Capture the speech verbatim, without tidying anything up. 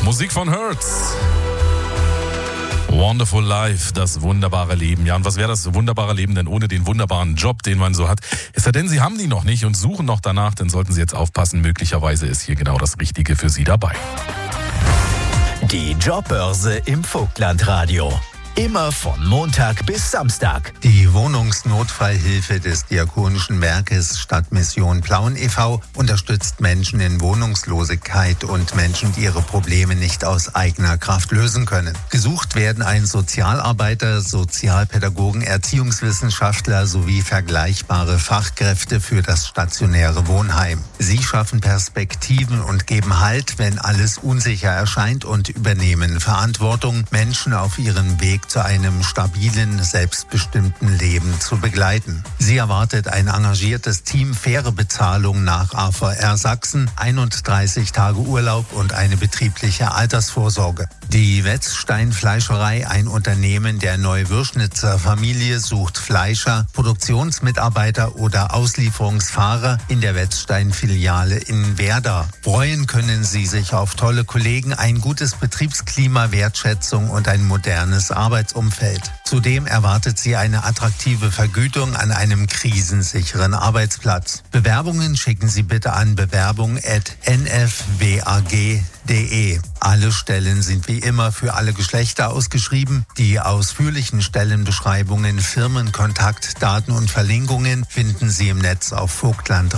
Musik von Hertz. Wonderful Life, das wunderbare Leben. Ja, und was wäre das wunderbare Leben denn ohne den wunderbaren Job, den man so hat? Es sei denn, Sie haben die noch nicht und suchen noch danach, dann sollten Sie jetzt aufpassen. Möglicherweise ist hier genau das Richtige für Sie dabei. Die Jobbörse im Vogtlandradio. Immer von Montag bis Samstag. Die Wohnungsnotfallhilfe des Diakonischen Werkes Stadtmission Plauen e V unterstützt Menschen in Wohnungslosigkeit und Menschen, die ihre Probleme nicht aus eigener Kraft lösen können. Gesucht werden ein Sozialarbeiter, Sozialpädagogen, Erziehungswissenschaftler sowie vergleichbare Fachkräfte für das stationäre Wohnheim. Sie schaffen Perspektiven und geben Halt, wenn alles unsicher erscheint, und übernehmen Verantwortung, Menschen auf ihrem Weg zu einem stabilen, selbstbestimmten Leben zu begleiten. Sie erwartet ein engagiertes Team, faire Bezahlung nach A V R Sachsen, einunddreißig Tage Urlaub und eine betriebliche Altersvorsorge. Die Wetzstein-Fleischerei, ein Unternehmen der Neuwürschnitzer Familie, sucht Fleischer, Produktionsmitarbeiter oder Auslieferungsfahrer in der Wetzstein-Filiale in Werder. Freuen können Sie sich auf tolle Kollegen, ein gutes Betriebsklima, Wertschätzung und ein modernes Arbeitsumfeld. Zudem erwartet Sie eine attraktive Vergütung an einem krisensicheren Arbeitsplatz. Bewerbungen schicken Sie bitte an bewerbung at n f w a g punkt de. Alle Stellen sind wie immer für alle Geschlechter ausgeschrieben. Die ausführlichen Stellenbeschreibungen, Firmenkontaktdaten und Verlinkungen finden Sie im Netz auf Vogtland.